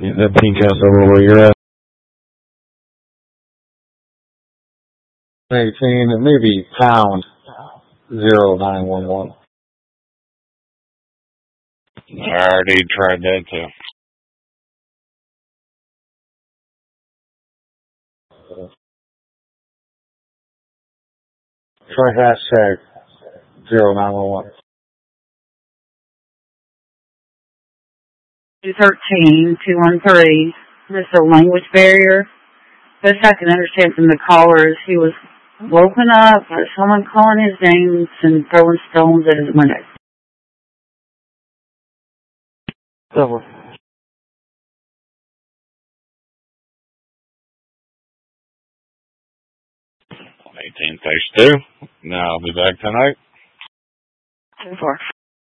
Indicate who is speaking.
Speaker 1: That pink house over where you're at. 18, it may be pound 0911.
Speaker 2: I already tried that too.
Speaker 1: Try hashtag 0911.
Speaker 3: 213-213. There's a language barrier. Best I can understand from the caller is he was woken up by someone calling his names and throwing stones at his window.
Speaker 1: Over.
Speaker 2: 18 phase 2. Now I'll be back tonight.
Speaker 3: 2-4.